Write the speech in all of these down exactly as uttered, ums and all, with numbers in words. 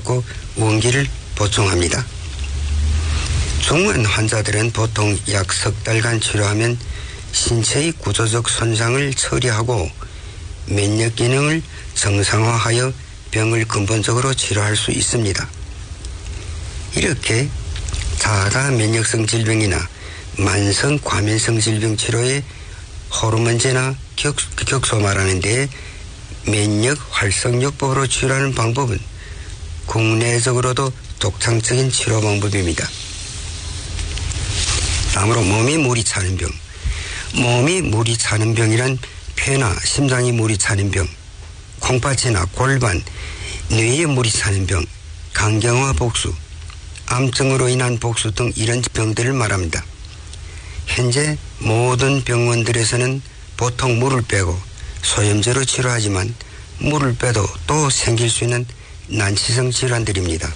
잡고 원기를 보충합니다. 중환 환자들은 보통 약 석 달간 치료하면 신체의 구조적 손상을 처리하고 면역 기능을 정상화하여 병을 근본적으로 치료할 수 있습니다. 이렇게 자가 면역성 질병이나 만성 과민성 질병 치료에 호르몬제나 격, 격소 말하는 데 면역 활성요법으로 치료하는 방법은 국내적으로도 독창적인 치료 방법입니다. 다음으로 몸이 물이 차는 병. 몸이 물이 차는 병이란 폐나 심장이 물이 차는 병, 콩팥이나 골반, 뇌에 물이 차는 병, 간경화 복수, 암증으로 인한 복수 등 이런 병들을 말합니다. 현재 모든 병원들에서는 보통 물을 빼고 소염제로 치료하지만 물을 빼도 또 생길 수 있는 난치성 질환들입니다.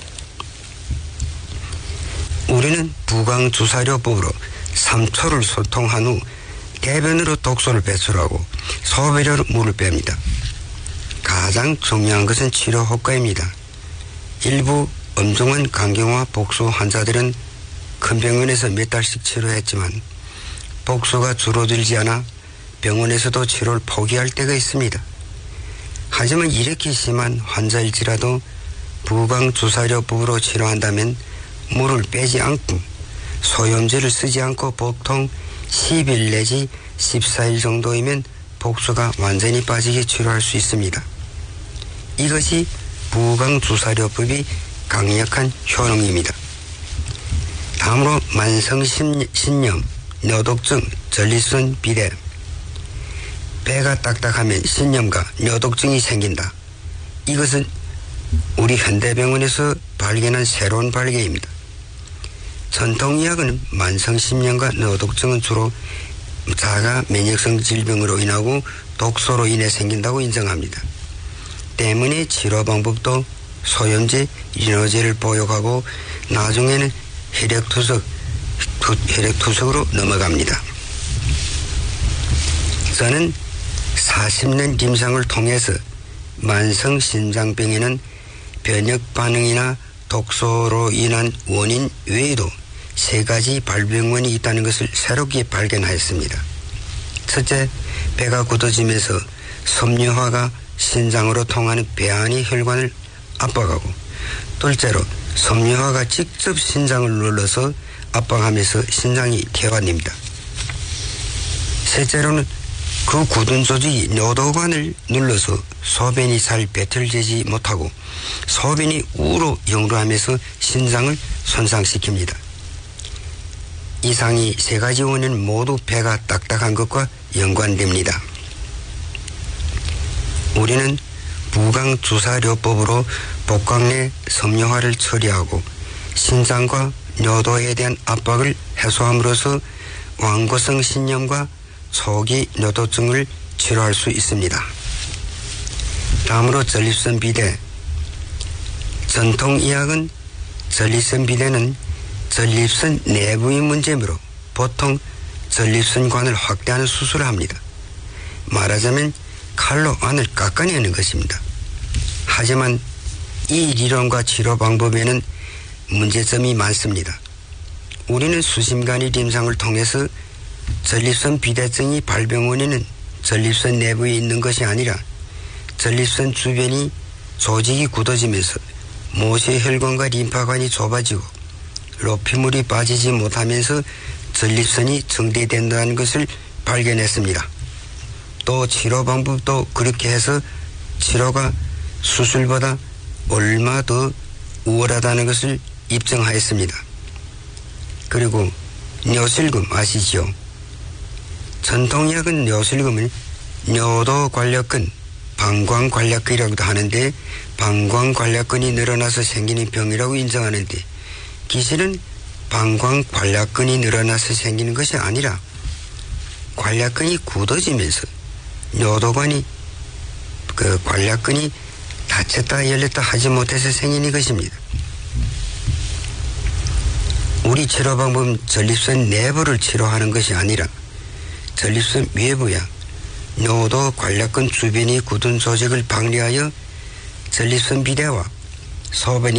우리는 부강주사료법으로 삼 초를 소통한 후 대변으로 독소를 배출하고 소변으로 물을 뺍니다. 가장 중요한 것은 치료 효과입니다. 일부 엄중한 간경화 복수 환자들은 큰 병원에서 몇 달씩 치료했지만 복수가 줄어들지 않아 병원에서도 치료를 포기할 때가 있습니다. 하지만 이렇게 심한 환자일지라도 부강주사료법으로 치료한다면 물을 빼지 않고 소염제를 쓰지 않고 보통 십 일 내지 십사 일 정도이면 복수가 완전히 빠지게 치료할 수 있습니다. 이것이 부강주사료법이 강력한 효능입니다. 다음으로 만성 신염, 뇨독증, 전립선 비대. 배가 딱딱하면 신염과 뇨독증이 생긴다. 이것은 우리 현대병원에서 발견한 새로운 발견입니다. 전통의학은 만성신염과 뇨독증은 주로 자가 면역성 질병으로 인하고 독소로 인해 생긴다고 인정합니다. 때문에 치료 방법도 소염제, 이노제를 보육하고 나중에는 혈액투석, 혈액투석으로 넘어갑니다. 저는 사십 년 임상을 통해서 만성심장병에는 변역 반응이나 독소로 인한 원인 외에도 세 가지 발병원이 있다는 것을 새롭게 발견하였습니다. 첫째, 배가 굳어지면서 섬유화가 신장으로 통하는 배 안의 혈관을 압박하고, 둘째로 섬유화가 직접 신장을 눌러서 압박하면서 신장이 퇴화됩니다. 셋째로는 그 굳은 조직이 뇨도관을 눌러서 소변이 잘 배출되지 못하고 소변이 우로 역류하면서 신장을 손상시킵니다. 이상이 세 가지 원인은 모두 배가 딱딱한 것과 연관됩니다. 우리는 부강주사료법으로 복강 내 섬유화를 처리하고 신장과 뇨도에 대한 압박을 해소함으로써 완고성 신염과 초기 뇨도증을 치료할 수 있습니다. 다음으로 전립선 비대. 전통의학은 전립선 비대는 전립선 내부의 문제므로 보통 전립선관을 확대하는 수술을 합니다. 말하자면 칼로 안을 깎아내는 것입니다. 하지만 이 리론과 치료 방법에는 문제점이 많습니다. 우리는 수십간의 임상을 통해서 전립선 비대증이 발병 원인은 전립선 내부에 있는 것이 아니라 전립선 주변이 조직이 굳어지면서 모세혈관과 림파관이 좁아지고 로피물이 빠지지 못하면서 전립선이 정대된다는 것을 발견했습니다. 또 치료 방법도 그렇게 해서 치료가 수술보다 얼마 더 우월하다는 것을 입증하였습니다. 그리고 뇨실금 아시지요? 전통의학은 뇨실금을 뇨도관략근, 방광관략근이라고도 하는데 방광관략근이 늘어나서 생기는 병이라고 인정하는데 기실은 방광관략근이 늘어나서 생기는 것이 아니라 관략근이 굳어지면서 뇨도관이 그 관략근이 닫혔다 열렸다 하지 못해서 생기는 것입니다. 우리 치료 방법은 전립선 내부를 치료하는 것이 아니라 전립선 외부야 뇨도 관략근 주변이 굳은 조직을 방리하여 전립선 비대와 소변이